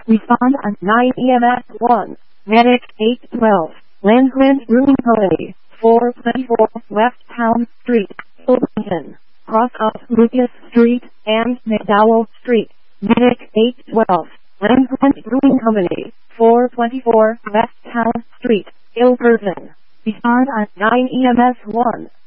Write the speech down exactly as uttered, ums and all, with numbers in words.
Respond on nine E M S one. Medic eight twelve. Landgrant Brewing Company, four twenty-four West Town Street, Ilkeston, cross of Lucas Street and McDowell Street. Medic eight twelve. Landgrant Brewing Company, four twenty-four West Town Street, Ilkeston. Respond on nine E M S one.